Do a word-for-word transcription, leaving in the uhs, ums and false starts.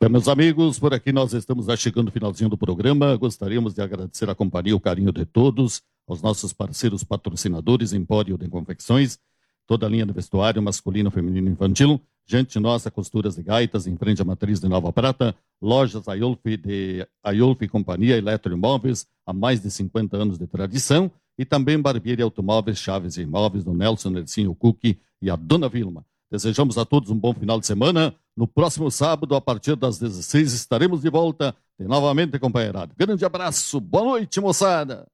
Bem, meus amigos, por aqui nós estamos já chegando no finalzinho do programa. Gostaríamos de agradecer a companhia e o carinho de todos, aos nossos parceiros patrocinadores, Empório de Confecções, toda a linha de vestuário masculino, feminino e infantil, Gente Nossa Costuras de Gaitas, em frente à Matriz de Nova Prata, lojas Aiolfi de Aiolfi Companhia Eletroimóveis, há mais de cinquenta anos de tradição, e também Barbearia Automóveis, Chaves e Imóveis, do Nelson Nercinho Cook e a Dona Vilma. Desejamos a todos um bom final de semana. No próximo sábado, a partir das dezesseis, estaremos de volta e novamente, companheirado. Grande abraço, boa noite, moçada!